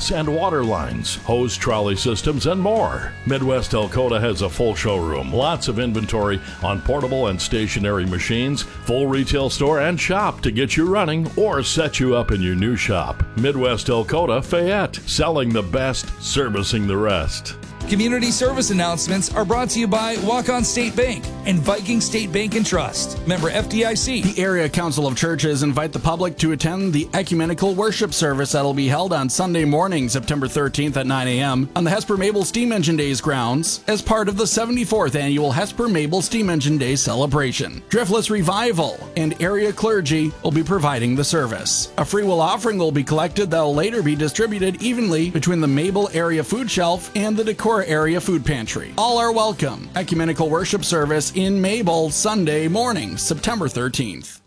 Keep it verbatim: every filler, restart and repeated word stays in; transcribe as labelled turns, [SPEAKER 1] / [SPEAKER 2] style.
[SPEAKER 1] gas and water lines, hose trolley systems, and more. Midwest Elkota has a full showroom, lots of inventory on portable and stationary machines, full retail store and shop to get you running or set you up in your new shop. Midwest Elkota Fayette, selling the best, servicing the rest.
[SPEAKER 2] Community service announcements are brought to you by Walk-On State Bank and Viking State Bank and Trust. Member F D I C.
[SPEAKER 3] The Area Council of Churches invite the public to attend the ecumenical worship service that will be held on Sunday morning, September thirteenth at nine a.m. on the Hesper Mabel Steam Engine Days grounds as part of the seventy-fourth annual Hesper Mabel Steam Engine Day celebration. Driftless Revival and area clergy will be providing the service. A free will offering will be collected that will later be distributed evenly between the Mabel Area Food Shelf and the Decorah Area Food Pantry. All are welcome. Ecumenical worship service in Mabel Sunday morning, September thirteenth.